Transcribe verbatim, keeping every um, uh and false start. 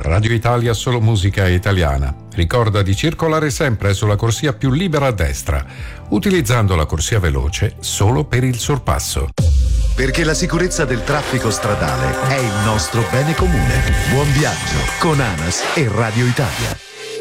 Radio Italia solo musica italiana. Ricorda di circolare sempre sulla corsia più libera a destra, utilizzando la corsia veloce solo per il sorpasso. Perché la sicurezza del traffico stradale è il nostro bene comune. Buon viaggio con ANAS e Radio Italia.